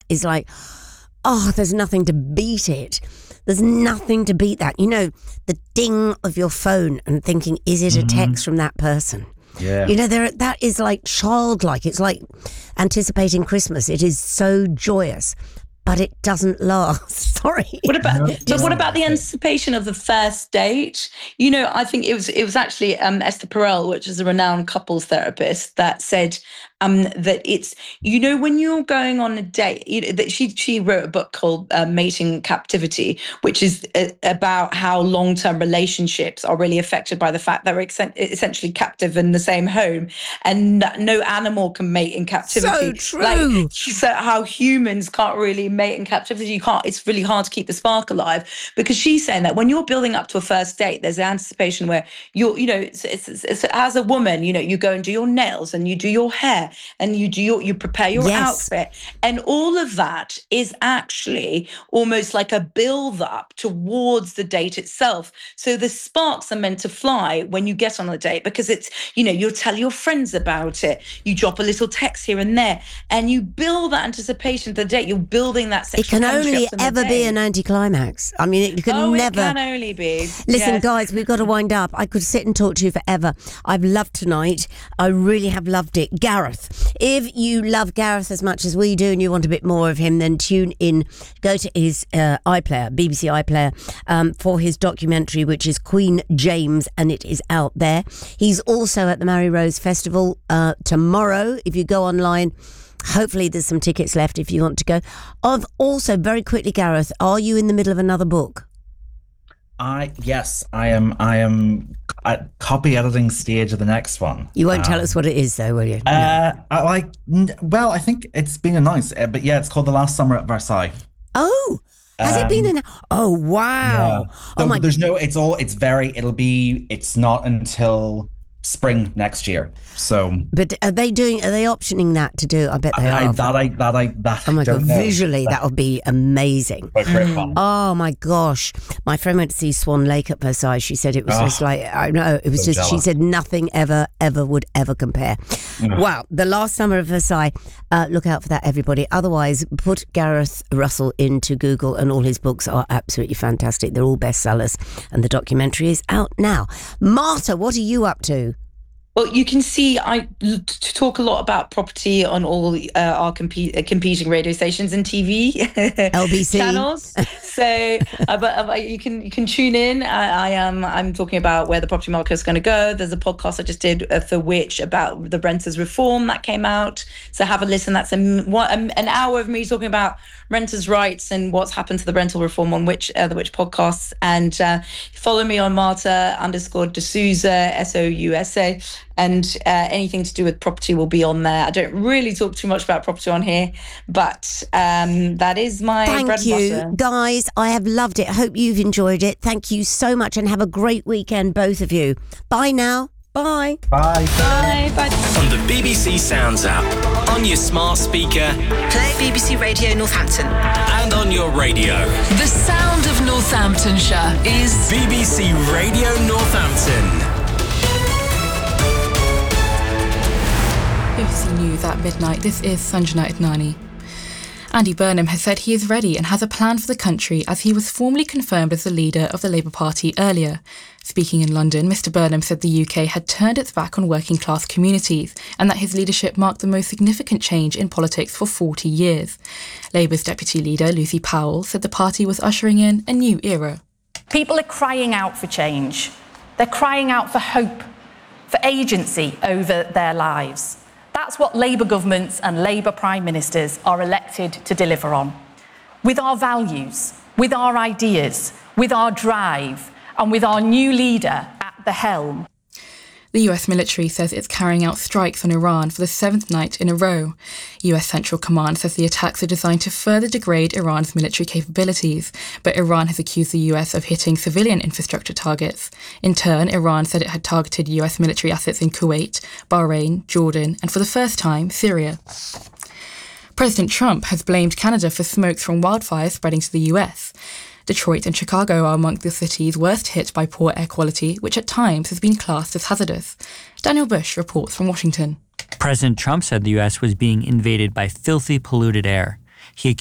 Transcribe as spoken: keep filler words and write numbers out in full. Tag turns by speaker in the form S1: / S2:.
S1: is like, oh, there's nothing to beat it. There's nothing to beat that. You know, the ding of your phone and thinking, is it a text from that person?
S2: Yeah.
S1: You know, there that is like childlike. It's like anticipating Christmas. It is so joyous. But it doesn't last. Sorry.
S3: What about?
S2: No,
S3: but
S2: no.
S3: what about the anticipation of the first date? You know, I think it was it was actually um, Esther Perel, which is a renowned couples therapist, that said um, that it's, you know, when you're going on a date, you know, that she she wrote a book called uh, Mating Captivity, which is uh, about how long-term relationships are really affected by the fact that we're ex- essentially captive in the same home, and no animal can mate in captivity.
S1: So true.
S3: Like, so how humans can't really mate in captivity. You can't. It's really hard to keep the spark alive, because she's saying that when you're building up to a first date, there's anticipation where you're, you know, it's, it's, it's, it's, as a woman, you know, you go and do your nails and you do your hair and you do your, you prepare your
S1: Yes.
S3: outfit, and all of that is actually almost like a build up towards the date itself. So the sparks are meant to fly when you get on a date, because it's, you know, you'll tell your friends about it. You drop a little text here and there, and you build that anticipation to the date. You're building that sexual
S1: It can
S3: chemistry
S1: only
S3: up to the
S1: ever be
S3: date.
S1: an anticlimax. I mean, it can
S3: oh,
S1: never.
S3: it can only be.
S1: Listen,
S3: Yes.
S1: guys, we've got to wind up. I could sit and talk to you forever. I've loved tonight. I really have loved it. Gareth, if you love Gareth as much as we do and you want a bit more of him, then tune in. Go to his uh, iPlayer, B B C iPlayer, um, for his documentary, which is Queen James, and it is out there. He's also at the Mary Rose Festival uh, tomorrow. If you go online, hopefully there's some tickets left if you want to go. Of also, very quickly, Gareth, are you in the middle of another book?
S2: I yes, I am. I am at copy editing stage of the next one.
S1: You won't
S2: Um,
S1: tell us what it is, though, will you?
S2: Uh, I like. n- Well, I think it's been announced, uh, but yeah, it's called The Last Summer at Versailles.
S1: Oh, has it been an? Oh, wow!
S2: Yeah.
S1: Oh
S2: So
S1: my!
S2: there's no. It's all. It's very. It'll be. It's not until spring next year. So
S1: But are they doing? Are they optioning that to do? I bet they
S2: I,
S1: are.
S2: that I that I that.
S1: Oh my
S2: I don't
S1: god!
S2: know.
S1: Visually, that would be amazing.
S2: But great fun.
S1: Oh my gosh! My friend went to see Swan Lake at Versailles. She said it was
S2: Oh,
S1: just like, I know, it was
S2: so
S1: just. She
S2: jealous.
S1: said nothing ever, ever would ever compare. Wow! The Last Summer of Versailles. Uh, look out for that, everybody. Otherwise, put Gareth Russell into Google, and all his books are absolutely fantastic. They're all bestsellers, and the documentary is out now. Marta, what are you up to?
S3: Well, you can see I l- t- talk a lot about property on all uh, our compete, uh, competing radio stations and T V
S1: L B C
S3: channels. So, uh, but uh, you can you can tune in. I, I am I'm talking about where the property market is going to go. There's a podcast I just did uh, for Which about the renters reform that came out. So have a listen. That's a, one, an hour of me talking about renters' rights and what's happened to the rental reform on Which uh, the Which podcasts. And uh, follow me on Marta underscore D'Souza S O U S A. And uh, anything to do with property will be on there. I don't really talk too much about property on here, but um, that is my
S1: Thank
S3: bread and
S1: you,
S3: butter.
S1: guys. I have loved it. Hope you've enjoyed it. Thank you so much, and have a great weekend, both of you. Bye now. Bye.
S2: Bye.
S3: Bye. Bye.
S4: On the B B C Sounds app, on your smart speaker,
S5: Play B B C Radio Northampton.
S4: and on your radio.
S6: The sound of Northamptonshire is
S4: B B C Radio Northampton.
S7: B B C News at midnight. This is Sanjana Idnani. Andy Burnham has said he is ready and has a plan for the country, as he was formally confirmed as the leader of the Labour Party earlier. Speaking in London, Mr Burnham said the U K had turned its back on working class communities and that his leadership marked the most significant change in politics for forty years. Labour's deputy leader, Lucy Powell, said the party was ushering in a new era.
S8: People are crying out for change. They're crying out for hope, for agency over their lives. That's what Labour governments and Labour Prime Ministers are elected to deliver on. With our values, with our ideas, with our drive, and with our new leader at the helm.
S7: The U S military says it's carrying out strikes on Iran for the seventh night in a row. U S Central Command says the attacks are designed to further degrade Iran's military capabilities, but Iran has accused the U S of hitting civilian infrastructure targets. In turn, Iran said it had targeted U S military assets in Kuwait, Bahrain, Jordan, and for the first time, Syria. President Trump has blamed Canada for smoke from wildfires spreading to the U S. Detroit and Chicago are among the cities worst hit by poor air quality, which at times has been classed as hazardous. Daniel Bush reports from Washington.
S9: President Trump said the U S was being invaded by filthy, polluted air.